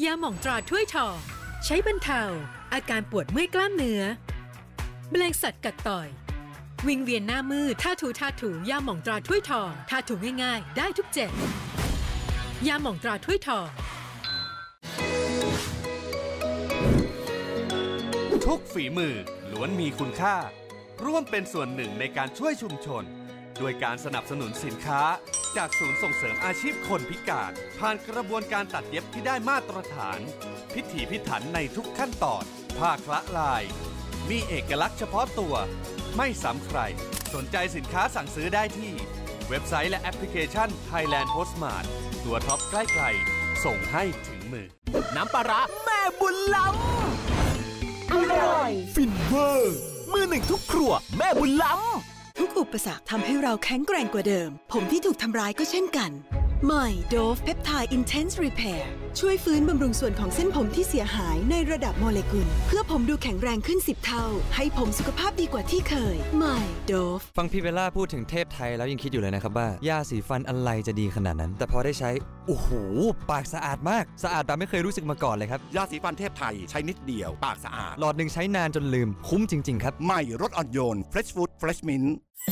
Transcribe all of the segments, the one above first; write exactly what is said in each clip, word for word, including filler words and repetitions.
าหม่องตราถ้วยทองใช้บรรเทาอาการปวดเมื่อยกล้ามเนื้อแมลงสัตว์กัดต่อยวิงเวียนหน้ามืดท่าถูท่าถูยาหม่องตราถ้วยทองท่าถูง่ายๆได้ทุกเจ็บยาหม่องตราถ้วยทองทุกฝีมือล้วนมีคุณค่าร่วมเป็นส่วนหนึ่งในการช่วยชุมชนด้วยการสนับสนุนสินค้าจากศูนย์ส่งเสริมอาชีพคนพิการผ่านกระบวนการตัดเย็บที่ได้มาตรฐานพิถีพิถันในทุกขั้นตอนผ้าคละลายมีเอกลักษณ์เฉพาะตัวไม่ซ้ำใครสนใจสินค้าสั่งซื้อได้ที่เว็บไซต์และแอปพลิเคชัน Thailand Postmart ตัวท็อปใกล้ๆส่งให้ถึงมือน้ำปลาร้าแม่บุญล้ำอร่อยฟินเวอร์มือหนึ่งทุกครัวแม่บุญล้ำทุกอุปสรรคทำให้เราแข็งแกร่งกว่าเดิมผมที่ถูกทำร้ายก็เช่นกันใหม่ Dove Peptide Intense Repair ช่วยฟื้นบำรุงส่วนของเส้นผมที่เสียหายในระดับโมเลกุลเพื่อผมดูแข็งแรงขึ้นสิบเท่าให้ผมสุขภาพดีกว่าที่เคยใหม่ Dove ฟังพี่เบลล่าพูดถึงเทพไทยแล้วยังคิดอยู่เลยนะครับว่ายาสีฟันอะไรจะดีขนาดนั้นแต่พอได้ใช้โอ้โหปากสะอาดมากสะอาดแบบไม่เคยรู้สึกมาก่อนเลยครับยาสีฟันเทพไทยใช้นิดเดียวปากสะอาดหลอดหนึ่งใช้นานจนลืมคุ้มจริงๆครับใหม่รสอ่อนโยน Fresh Food Fresh Mint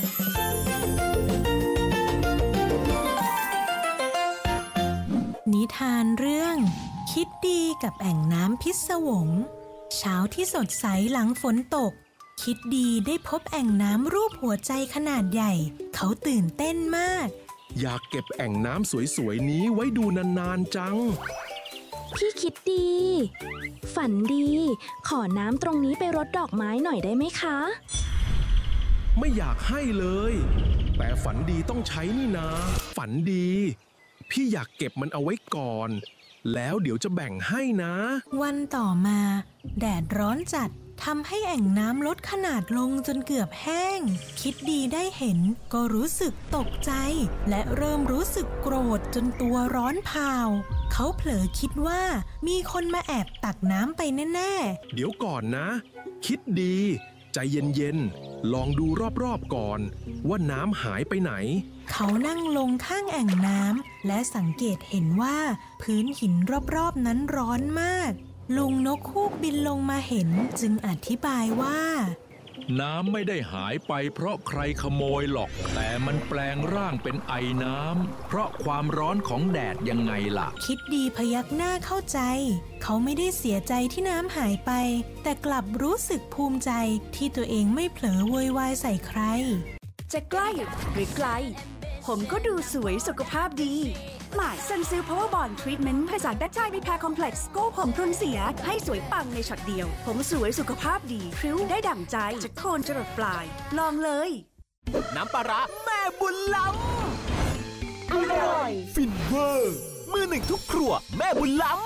นิทานเรื่องคิดดีกับแอ่งน้ำพิศวงเช้าที่สดใสหลังฝนตกคิดดีได้พบแอ่งน้ำรูปหัวใจขนาดใหญ่เขาตื่นเต้นมากอยากเก็บแอ่งน้ำสวยๆนี้ไว้ดูนานๆจังพี่คิดดีฝันดีขอน้ำตรงนี้ไปรดดอกไม้หน่อยได้ไหมคะไม่อยากให้เลยแต่ฝันดีต้องใช้นี่นาฝันดีพี่อยากเก็บมันเอาไว้ก่อนแล้วเดี๋ยวจะแบ่งให้นะวันต่อมาแดดร้อนจัดทำให้แอ่งน้ำลดขนาดลงจนเกือบแห้งคิดดีได้เห็นก็รู้สึกตกใจและเริ่มรู้สึกโกรธจนตัวร้อนเผาเขาเผลอคิดว่ามีคนมาแอบตักน้ำไปแน่ๆเดี๋ยวก่อนนะคิดดีใจเย็นๆลองดูรอบๆก่อนว่าน้ำหายไปไหนเขานั่งลงข้างแอ่งน้ำและสังเกตเห็นว่าพื้นหินรอบๆนั้นร้อนมากลุงนกฮูกบินลงมาเห็นจึงอธิบายว่าน้ำไม่ได้หายไปเพราะใครขโมยหรอกแต่มันแปลงร่างเป็นไอน้ำเพราะความร้อนของแดดยังไงล่ะคิดดีพยักหน้าเข้าใจเขาไม่ได้เสียใจที่น้ำหายไปแต่กลับรู้สึกภูมิใจที่ตัวเองไม่เผลอโวยวายใส่ใครจะใกล้หรือไกลผมก็ดูสวยสุขภาพดีหมายซันซิลพาวเวอร์บอนด์ทรีทเมนต์ผสานแบคทีรีแพร์คอมเพล็กซ์โก้ผมพรุนเสียให้สวยปังในช็อตเดียวผมสวยสุขภาพดีพริ้วได้ดั่งใจจากโคนจรดปลายลองเลยน้ำปลาร้าแม่บุญล้ำอร่อยฟินเวอร์มือหนึ่งทุกครัวแม่บุญล้ำ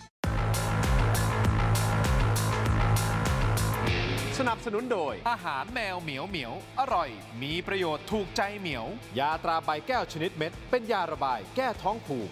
สนับสนุนโดยอาหารแมวเหมียวเหมียวอร่อยมีประโยชน์ถูกใจเหมียวยาตราใบแก้วชนิดเม็ดเป็นยาระบายแก้ท้องผูก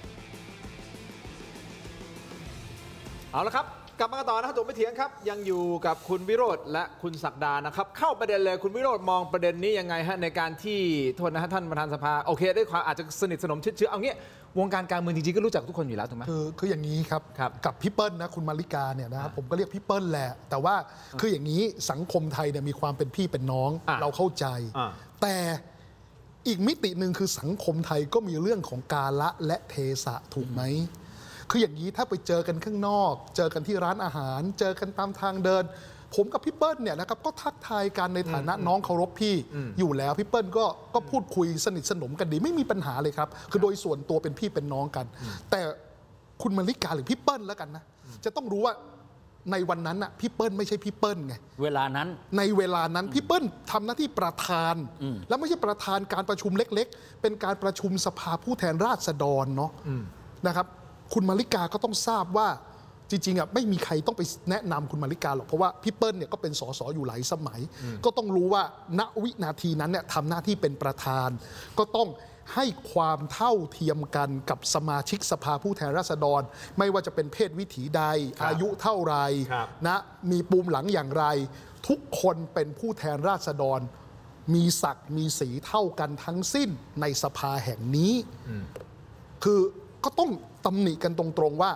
เอาละครับกลับมาต่อนะครับตัวไม่เถียงครับยังอยู่กับคุณวิโรจน์และคุณศักดานะครับเข้าประเด็นเลยคุณวิโรจน์มองประเด็นนี้ยังไงฮะในการที่โทษนะฮะท่านประธานสภาโอเคได้ความอาจจะสนิทสนมเชื่อเอางี้วงการการเมืองจริงๆก็รู้จักทุกคนอยู่แล้วถูกไหมคือคืออย่างนี้ครับกับพี่เปิ้ลนะคุณมาริกาเนี่ยนะครับผมก็เรียกพี่เปิ้ลแหละแต่ว่าคืออย่างนี้สังคมไทยเนี่ยมีความเป็นพี่เป็นน้องเราเข้าใจแต่อีกมิติหนึ่งคือสังคมไทยก็มีเรื่องของกาละและเทศะถูกไหมคืออย่างนี้ถ้าไปเจอกันข้างนอกเจอกันที่ร้านอาหารเจอกันตามทางเดินผมกับพี่เปิ้ลเนี่ยนะครับก็ทักทายกันในฐานะน้องเคารพพี่อยู่แล้วพี่เปิ้ลก็ก็พูดคุยสนิทสนมกันดีไม่มีปัญหาเลยครับคือโดยส่วนตัวเป็นพี่เป็นน้องกันแต่คุณมาริกาหรือพี่เปิ้ลแล้วกันนะจะต้องรู้ว่าในวันนั้นน่ะพี่เปิ้ลไม่ใช่พี่เปิ้ลไงเวลานั้นในเวลานั้นพี่เปิ้ลทำหน้าที่ประธานแล้วไม่ใช่ประธานการประชุมเล็กๆเป็นการประชุมสภาผู้แทนราษฎรเนาะนะครับคุณมาริกาก็ต้องทราบว่าจริงๆอ่ะไม่มีใครต้องไปแนะนำคุณมาริกาหรอกเพราะว่าพี่เปิ้ลเนี่ยก็เป็นสสอยู่หลายสมัยก็ต้องรู้ว่าณวินาทีนั้นเนี่ยทำหน้าที่เป็นประธานก็ต้องให้ความเท่าเทียมกันกับสมาชิกสภาผู้แทนราษฎรไม่ว่าจะเป็นเพศวิถีใดอายุเท่าไรนะมีปูมหลังอย่างไรทุกคนเป็นผู้แทนราษฎรมีศักดิ์มีสีเท่ากันทั้งสิ้นในสภาแห่งนี้คือก็ต้องตำหนิกันตรงๆว่า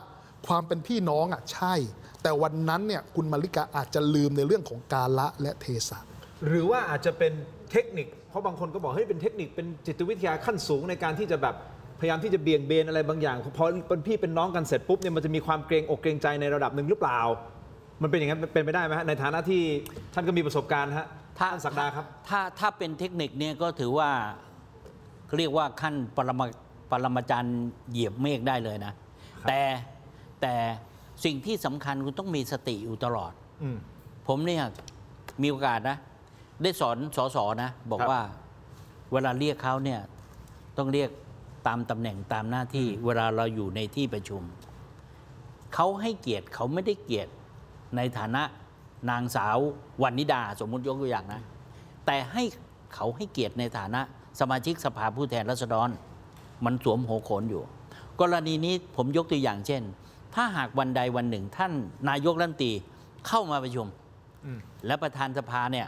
ความเป็นพี่น้องอ่ะใช่แต่วันนั้นเนี่ยคุณมาริกาอาจจะลืมในเรื่องของกาละและเทศะหรือว่าอาจจะเป็นเทคนิคเพราะบางคนก็บอกเฮ้ยเป็นเทคนิคเป็นจิตวิทยาขั้นสูงในการที่จะแบบพยายามที่จะเบี่ยงเบนอะไรบางอย่างพอเป็นพี่เป็นน้องกันเสร็จปุ๊บเนี่ยมันจะมีความเกรงอกเกรงใจในระดับหนึ่งหรือเปล่ามันเป็นอย่างนั้นเป็นไปได้ไหมฮะในฐานะที่ท่านก็มีประสบการณ์ฮะท่านศักดาครับถ้าถ้าเป็นเทคนิคเนี่ยก็ถือว่าเรียกว่าขั้นปรมาปรมาจารย์เหยียบเมฆได้เลยนะแต่แต่สิ่งที่สำคัญคุณต้องมีสติอยู่ตลอดผมเนี่ยมีโอกาสนะได้สอนสสนะบอกว่าเวลาเรียกเขาเนี่ยต้องเรียกตามตำแหน่งตามหน้าที่เวลาเราอยู่ในที่ประชุมเขาให้เกียรติเขาไม่ได้เกียรติในฐานะนางสาววรรณิดาสมมุติยกตัวอย่างนะแต่ให้เขาให้เกียรติในฐานะสมาชิกสภาผู้แทนราษฎรมันสวมหัวโขนอยู่กรณีนี้ผมยกตัวอย่างเช่นถ้าหากวันใดวันหนึ่งท่านนายกรัฐมนตรีเข้ามาประชุมและประธานสภาเนี่ย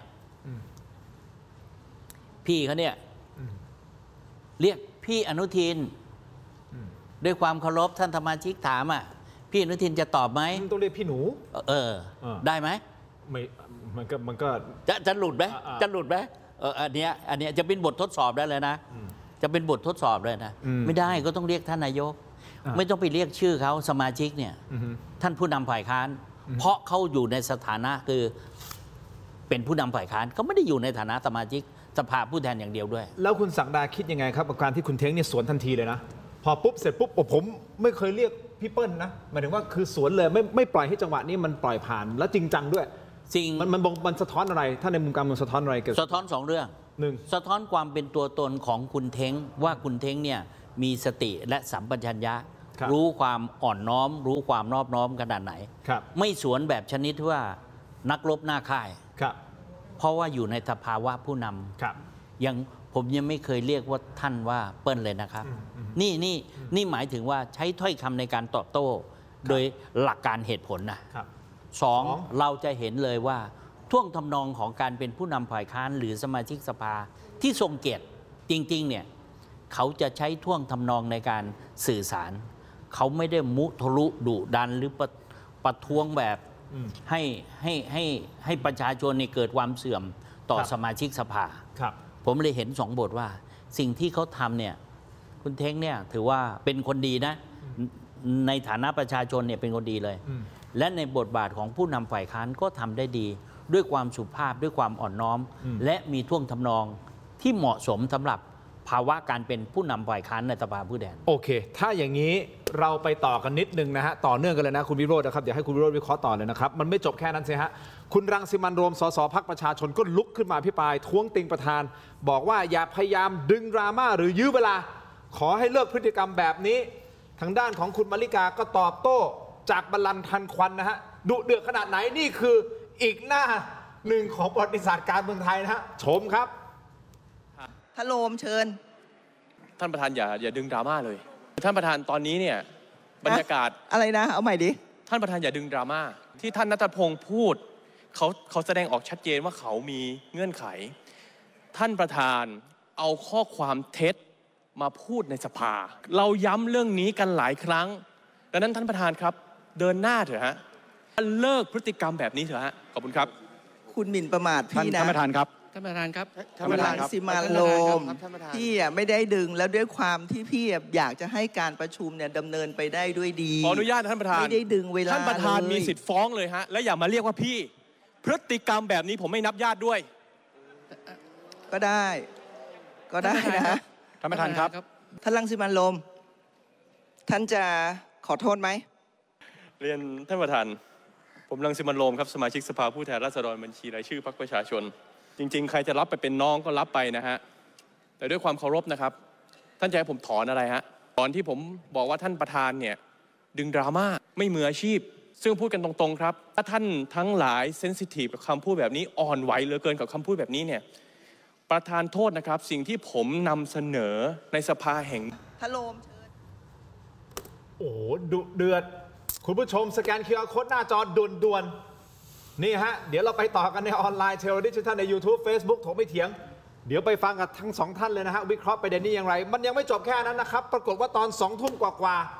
พี่เขาเนี่ยเรียกพี่อนุทินด้วยความเคารพท่านสมาชิกถามอ่ะพี่อนุทินจะตอบไหมต้องเรียกพี่หนูเออได้ไหมไม่มันก็มันก็จะจะหลุดไหมจะหลุดไหมเอออันเนี้ยอันเนี้ยจะเป็นบททดสอบได้เลยนะจะเป็นบททดสอบเลยนะไม่ได้ก็ต้องเรียกท่านนายกไม่ต้องไปเรียกชื่อเขาสมาชิกเนี่ยท่านผู้นำฝ่ายค้านเพราะเขาอยู่ในสถานะคือเป็นผู้นำฝ่ายค้านเขาไม่ได้อยู่ในฐานะสมาชิกสภาผู้แทนอย่างเดียวด้วยแล้วคุณศักดาคิดยังไงครับกับการที่คุณเท้งเนี่ยสวนทันทีเลยนะพอปุ๊บเสร็จปุ๊บผมไม่เคยเรียกพี่เปิ้ลนะหมายถึงว่าคือสวนเลยไม่ไม่ปล่อยให้จังหวะนี้มันปล่อยผ่านแล้วจริงจังด้วยจริงมันมันมันสะท้อนอะไรถ้าในมุมการมันสะท้อนอะไรเกิดสะท้อนสองเรื่องหนึ่งสะท้อนความเป็นตัวตนของคุณเท้งว่าคุณเท้งเนี่ยมีสติและสัมปชัญญะรู้ความอ่อนน้อมรู้ความนอบน้อมขนาดไหนไม่สวนแบบชนิดที่ว่านักรบหน้าค่ายเพราะว่าอยู่ในสภาวะผู้นำยังผมยังไม่เคยเรียกว่าท่านว่าเปิ้ลเลยนะครับนี่นี่นี่หมายถึงว่าใช้ถ้อยคำในการตอบโต้โดยหลักการเหตุผลนะสองเราจะเห็นเลยว่าท่วงทำนองของการเป็นผู้นำฝ่ายค้านหรือสมาชิกสภาที่ทรงเกียรติจริงๆเนี่ยเขาจะใช้ท่วงทำนองในการสื่อสารเขาไม่ได้มุทะลุดุดันหรือประประท้วงแบบให้ให้ให้ให้ประชาชนเกิดความเสื่อมต่อสมาชิกสภาผมเลยเห็นสองบทว่าสิ่งที่เขาทำเนี่ยคุณเท้งเนี่ยถือว่าเป็นคนดีนะในฐานะประชาชนเนี่ยเป็นคนดีเลยและในบทบาทของผู้นำฝ่ายค้านก็ทำได้ดีด้วยความสุภาพด้วยความอ่อนน้อมและมีท่วงทำนองที่เหมาะสมสำหรับภาวะการเป็นผู้นำฝ่ายค้านในสภาผู้แทนโอเคถ้าอย่างนี้เราไปต่อกันนิดนึงนะฮะต่อเนื่องกันเลยนะคุณวิโรจน์นะครับเดี๋ยวให้คุณวิโรจน์วิเคราะห์ต่อเลยนะครับมันไม่จบแค่นั้นสิฮะคุณรังสิมันต์โรมสสพรรคประชาชนก็ลุกขึ้นมาพิปรายท้วงติงประธานบอกว่าอย่าพยายามดึงดราม่าหรือยื้อเวลาขอให้เลิกพฤติกรรมแบบนี้ทางด้านของคุณมาริกาก็ตอบโต้จากบัลลังก์ทันควันนะฮะดุเดือดขนาดไหนนี่คืออีกหน้าหนึ่งของประวัติศาสตร์การเมืองไทยนะฮะชมครับท่านโรมเชิญท่านประธานอย่าอย่าดึงดราม่าเลยท่านประธานตอนนี้เนี่ยบรรยากาศอะไรนะเอาใหม่ดิท่านประธานอย่าดึงดราม่าที่ท่านณัฐพงศ์พูดเขาเขาแสดงออกชัดเจนว่าเขามีเงื่อนไขท่านประธานเอาข้อความเท็จมาพูดในสภาเราย้ำเรื่องนี้กันหลายครั้งดังนั้นท่านประธานครับเดินหน้าเถอะฮะเลิกพฤติกรรมแบบนี้เถอะฮะขอบคุณครับคุณหมิ่นประมาทพี่นะท่านประธานครับท่านประธานครับคุณรังสิมันต์โรมพี่อ่ะไม่ได้ดึงแล้วด้วยความที่พี่อยากจะให้การประชุมเนี่ยดำเนินไปได้ด้วยดีขออนุญาตท่านประธานไม่ได้ดึงเวลาท่านประธานมีสิทธิ์ฟ้องเลยฮะและอย่ามาเรียกว่าพี่พฤติกรรมแบบนี้ผมไม่นับญาติด้วยก็ได้ก็ได้นะท่านประธานครับท่านรังสิมันต์โรมท่านจะขอโทษไหมเรียนท่านประธานผมรังสิมันต์โรมครับสมาชิกสภาผู้แทนราษฎรบัญชีรายชื่อพรรคประชาชนจริงๆใครจะรับไปเป็นน้องก็รับไปนะฮะแต่ด้วยความเคารพนะครับท่านจะให้ผมถอนอะไรฮะตอนที่ผมบอกว่าท่านประธานเนี่ยดึงดราม่าไม่มืออาชีพซึ่งพูดกันตรงๆครับถ้าท่านทั้งหลายเซนซิทีฟกับคำพูดแบบนี้อ่อนไหวเหลือเกินกับคำพูดแบบนี้เนี่ยประธานโทษนะครับสิ่งที่ผมนำเสนอในสภาแห่งท่านโรมเชิญโอ้ดุเดือดคุณผู้ชมสแกน คิว อาร์ Code หน้าจอด่วนๆนี่ฮะเดี๋ยวเราไปต่อกันในออนไลน์เทเลดิจิทัลใน YouTube Facebook ถกไม่เถียงเดี๋ยวไปฟังกับทั้งสองท่านเลยนะฮะวิเคราะห์ประเด็นนี้อย่างไรมันยังไม่จบแค่นั้นนะครับปรากฏว่าตอนสองทุ่มกว่า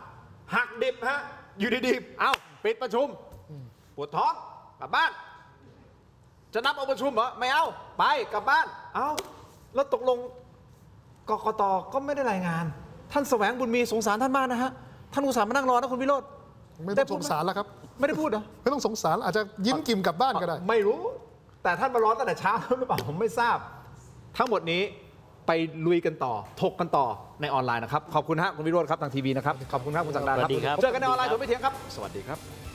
หักดิบฮะอยู่ดีๆเอ้าปิดประชุมปวดท้องกลับบ้านจะนับเอาประชุมเหรอไม่เอาไปกลับบ้านเอ้าแล้วตกลงกกต.ก็ไม่ได้รายงานท่านแสวงบุญมีสงสารท่านมากนะฮะท่านอุตส่าห์มานั่งรอนะคุณวิโรจน์ไม่ต้องสงสารแล้วครับไม่ได้พูดเหรอไม่ต้องสงสารอาจจะยิ้มกิ่มกลับบ้านก็ได้ไม่รู้แต่ท่านมารอตั้งแต่เช้าหรือเปล่าผมไม่ทราบทั้งหมดนี้ไปลุยกันต่อถกกันต่อในออนไลน์นะครับขอบคุณฮะคุณวิโรจน์ครับทางทีวีนะครับขอบคุณครับคุณศักดาครับเจอกันในออนไลน์ผมไม่เถียงครับสวัสดีครับ